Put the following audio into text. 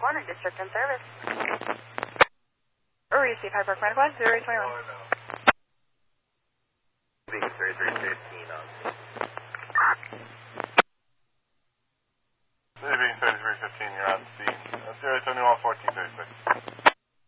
1 in District and Service. Or receive High Park Medical 0821. Being 3315 on. Being 3315, you're on scene. 071 1436.